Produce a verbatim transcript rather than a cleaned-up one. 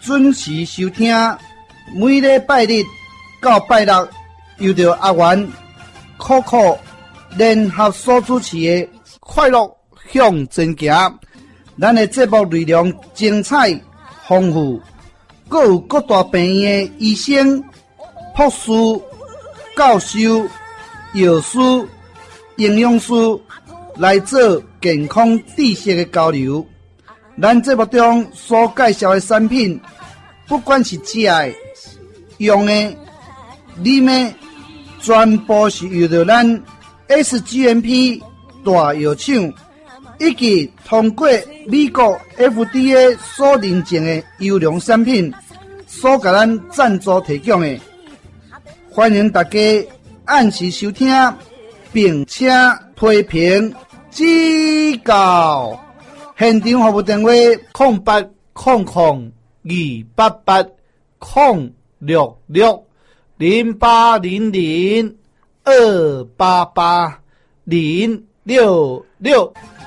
准时收听，每礼拜日到拜六，由着阿元、酷酷联合所主持的快乐向前行。咱的节目内容精彩丰富，各有各大病院的医生、博士、教授、药师、营养师来做健康知识的交流。咱节目中所介绍的产品，不管是食的、用的、啉的，全部是由着咱 S G M P 大药厂以及通过美国 F D A 所认证的优良产品所给咱赞助提供的。欢迎大家按时收听，并且批评指教。现场服务电话： 空八空空二八八空六六零八零零二八八零六六。